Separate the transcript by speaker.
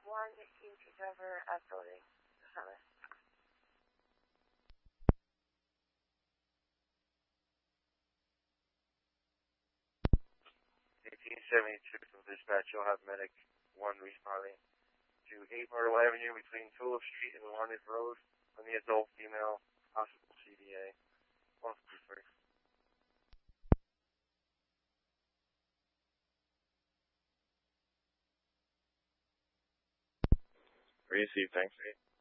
Speaker 1: 1 EMT driver at building 7.
Speaker 2: 1872 from dispatch, you'll have medic 1 responding to 8 Myrtle Avenue between Tulip Street and Larned Road on the adult female possible CDA. 143.
Speaker 3: Received, thanks.